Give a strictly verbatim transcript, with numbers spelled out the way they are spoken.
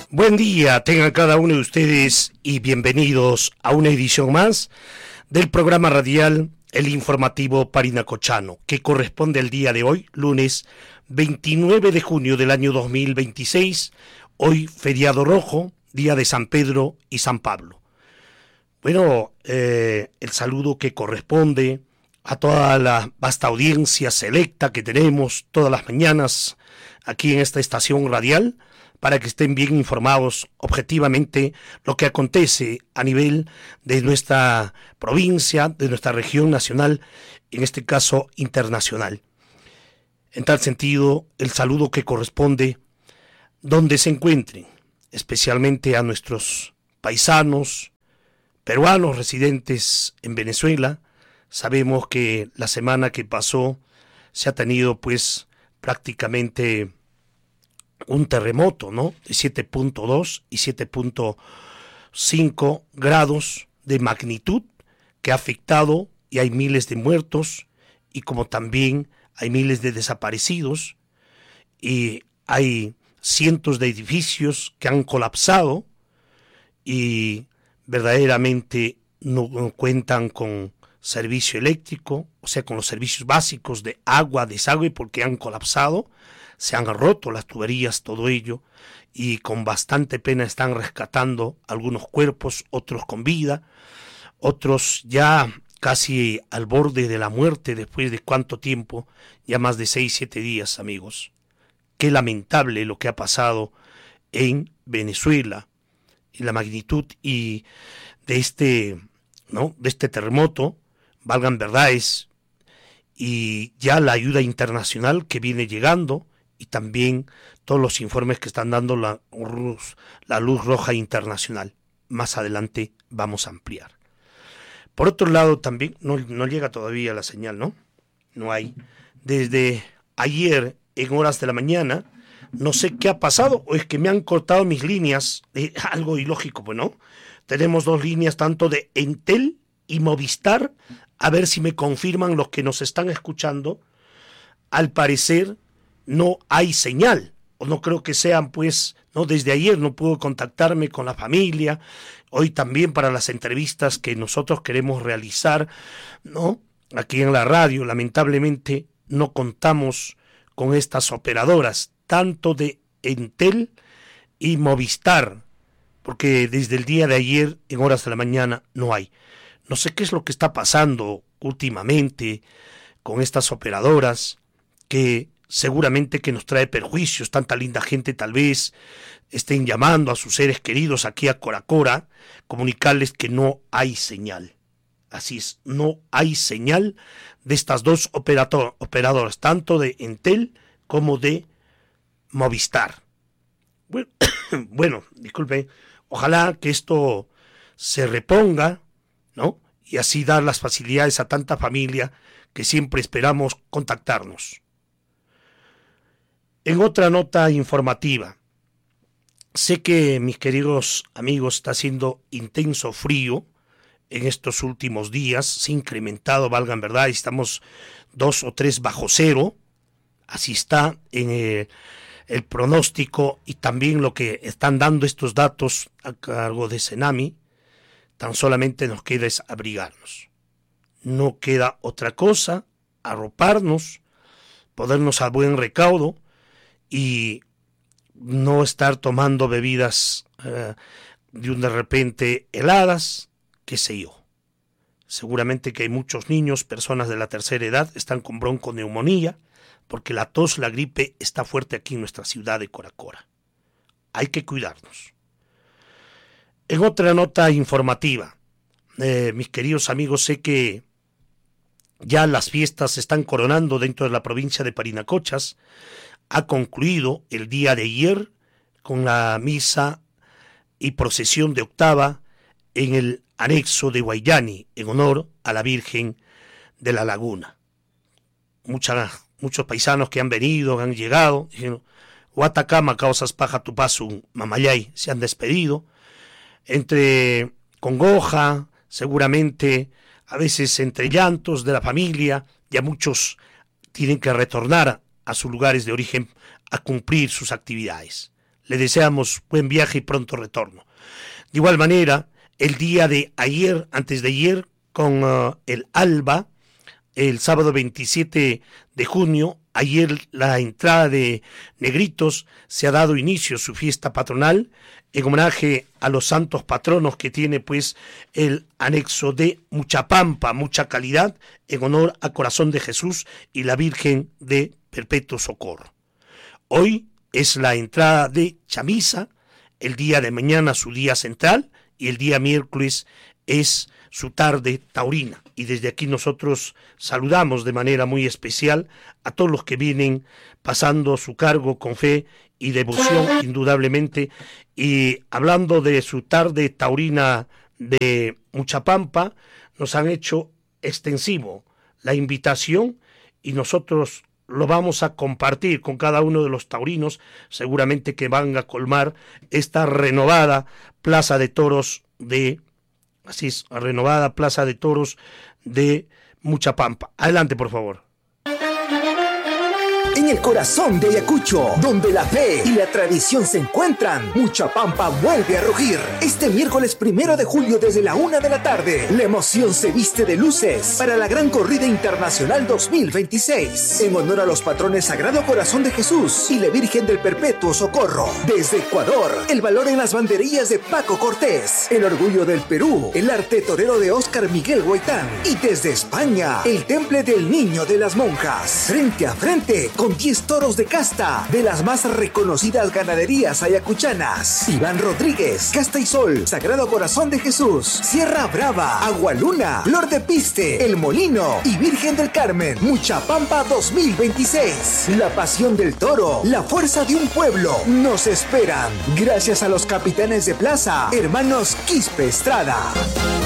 Buen día, tengan cada uno de ustedes y bienvenidos a una edición más del programa radial El Informativo Parinacochano, que corresponde al día de hoy, lunes veintinueve de junio del año dos mil veintiséis, hoy feriado rojo, día de San Pedro y San Pablo. Bueno, eh, el saludo que corresponde a toda la vasta audiencia selecta que tenemos todas las mañanas aquí en esta estación radial, para que estén bien informados objetivamente lo que acontece a nivel de nuestra provincia, de nuestra región nacional, en este caso internacional. En tal sentido, el saludo que corresponde donde se encuentren, especialmente a nuestros paisanos, peruanos residentes en Venezuela. Sabemos que la semana que pasó se ha tenido pues prácticamente un terremoto, ¿no? De siete punto dos y siete punto cinco grados de magnitud que ha afectado, y hay miles de muertos, y como también hay miles de desaparecidos, y hay cientos de edificios que han colapsado y verdaderamente no, no cuentan con servicio eléctrico, o sea, con los servicios básicos de agua, desagüe, porque han colapsado. Se han roto las tuberías, todo ello, y con bastante pena están rescatando algunos cuerpos, otros con vida, otros ya casi al borde de la muerte después de cuánto tiempo, ya más de seis, siete días, amigos. Qué lamentable lo que ha pasado en Venezuela, y la magnitud y de este, ¿no? de este terremoto, valgan verdades, y ya la ayuda internacional que viene llegando, y también todos los informes que están dando la, la Luz Roja Internacional. Más adelante vamos a ampliar. Por otro lado también, no, no llega todavía la señal, ¿no? No hay. Desde ayer, en horas de la mañana, no sé qué ha pasado, o es que me han cortado mis líneas, eh, algo ilógico, pues, ¿no? Tenemos dos líneas, tanto de Entel y Movistar, a ver si me confirman los que nos están escuchando. Al parecer no hay señal, o no creo que sean, pues, no, desde ayer no puedo contactarme con la familia, hoy también para las entrevistas que nosotros queremos realizar, ¿no? Aquí en la radio, lamentablemente, no contamos con estas operadoras, tanto de Entel y Movistar, porque desde el día de ayer, en horas de la mañana, no hay. No sé qué es lo que está pasando últimamente con estas operadoras, que seguramente que nos trae perjuicios. Tanta linda gente tal vez estén llamando a sus seres queridos aquí a Coracora, comunicarles que no hay señal. Así es, no hay señal de estas dos operator, operadoras, tanto de Entel como de Movistar. Bueno, bueno, disculpe, ojalá que esto se reponga, ¿no? Y así dar las facilidades a tanta familia que siempre esperamos contactarnos. En otra nota informativa, sé que, mis queridos amigos, está haciendo intenso frío en estos últimos días, se ha incrementado, valgan verdad, estamos dos o tres bajo cero, así está en el, el pronóstico, y también lo que están dando estos datos a cargo de Senami. Tan solamente nos queda es abrigarnos, no queda otra cosa, arroparnos, ponernos a buen recaudo, y no estar tomando bebidas eh, de un de repente heladas, qué sé yo. Seguramente que hay muchos niños, personas de la tercera edad, están con bronconeumonía, porque la tos, la gripe está fuerte aquí en nuestra ciudad de Coracora. Hay que cuidarnos. En otra nota informativa, eh, mis queridos amigos, sé que ya las fiestas se están coronando dentro de la provincia de Parinacochas. Ha concluido el día de ayer con la misa y procesión de octava en el anexo de Guayani, en honor a la Virgen de la Laguna. Mucha, muchos paisanos que han venido, han llegado, dijeron, Huatacama, causas paja tu paso, Mamayay, se han despedido, entre congoja, seguramente, a veces entre llantos de la familia, ya muchos tienen que retornar a sus lugares de origen a cumplir sus actividades. Le deseamos buen viaje y pronto retorno. De igual manera, el día de ayer, antes de ayer, con uh, el Alba, el sábado veintisiete de junio, ayer la entrada de Negritos se ha dado inicio a su fiesta patronal en homenaje a los santos patronos que tiene pues el anexo de Muchapampa, mucha calidad, en honor a Corazón de Jesús y la Virgen de Perpetuo Socorro. Hoy es la entrada de Chamisa, el día de mañana su día central y el día miércoles es su tarde taurina. Y desde aquí nosotros saludamos de manera muy especial a todos los que vienen pasando su cargo con fe y devoción, indudablemente. Y hablando de su tarde taurina de Muchapampa, nos han hecho extensivo la invitación y nosotros lo vamos a compartir con cada uno de los taurinos, seguramente que van a colmar esta renovada Plaza de Toros de Así es, renovada Plaza de Toros de Muchapampa. Adelante, por favor. En el corazón de Ayacucho, donde la fe y la tradición se encuentran, Muchapampa vuelve a rugir. Este miércoles primero de julio desde la una de la tarde, la emoción se viste de luces para la gran corrida internacional dos mil veintiséis, en honor a los patrones Sagrado Corazón de Jesús y la Virgen del Perpetuo Socorro. Desde Ecuador, el valor en las banderillas de Paco Cortés, el orgullo del Perú, el arte torero de Óscar Miguel Goitán, y desde España, el temple del Niño de las Monjas. Frente a frente, con diez toros de casta de las más reconocidas ganaderías ayacuchanas: Iván Rodríguez, Casta y Sol, Sagrado Corazón de Jesús, Sierra Brava, Agualuna, Flor de Piste, El Molino y Virgen del Carmen. Muchapampa dos mil veintiséis. La pasión del toro, la fuerza de un pueblo nos esperan. Gracias a los capitanes de plaza, hermanos Quispe Estrada.